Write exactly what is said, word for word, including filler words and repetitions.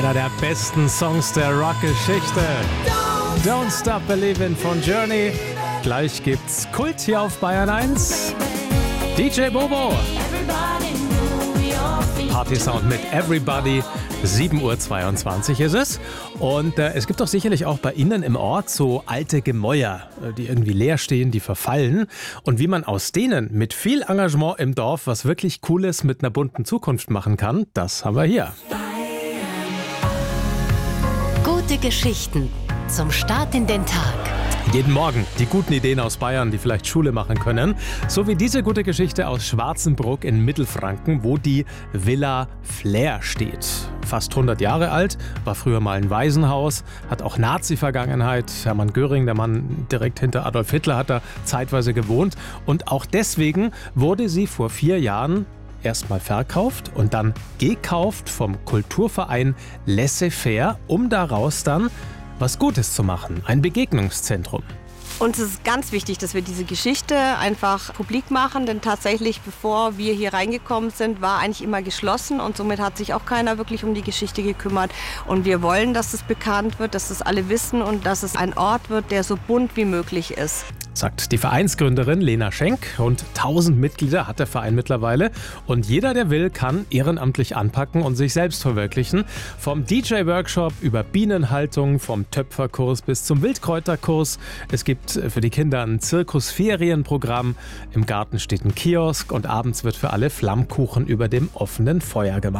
Einer der besten Songs der Rockgeschichte. Don't Stop Believin' von Journey. Gleich gibt's Kult hier auf Bayern eins. D J Bobo. Party-Sound mit Everybody. sieben Uhr zweiundzwanzig ist es. Und äh, es gibt doch sicherlich auch bei Ihnen im Ort so alte Gemäuer, die irgendwie leer stehen, die verfallen. Und wie man aus denen mit viel Engagement im Dorf was wirklich Cooles mit einer bunten Zukunft machen kann, das haben wir hier. Gute Geschichten zum Start in den Tag. Jeden Morgen die guten Ideen aus Bayern, die vielleicht Schule machen können. So wie diese gute Geschichte aus Schwarzenbruck in Mittelfranken, wo die Villa Flair steht. Fast hundert Jahre alt, war früher mal ein Waisenhaus, hat auch Nazi-Vergangenheit. Hermann Göring, der Mann direkt hinter Adolf Hitler, hat da zeitweise gewohnt. Und auch deswegen wurde sie vor vier Jahren erstmal verkauft und dann gekauft vom Kulturverein Laissez-faire, um daraus dann was Gutes zu machen, ein Begegnungszentrum. Uns ist ganz wichtig, dass wir diese Geschichte einfach publik machen, denn tatsächlich, bevor wir hier reingekommen sind, war eigentlich immer geschlossen und somit hat sich auch keiner wirklich um die Geschichte gekümmert. Und wir wollen, dass es bekannt wird, dass es alle wissen und dass es ein Ort wird, der so bunt wie möglich ist. Sagt die Vereinsgründerin Lena Schenk. Rund tausend Mitglieder hat der Verein mittlerweile. Und jeder, der will, kann ehrenamtlich anpacken und sich selbst verwirklichen. Vom D J-Workshop über Bienenhaltung, vom Töpferkurs bis zum Wildkräuterkurs. Es gibt für die Kinder ein Zirkusferienprogramm. Im Garten steht ein Kiosk und abends wird für alle Flammkuchen über dem offenen Feuer gemacht.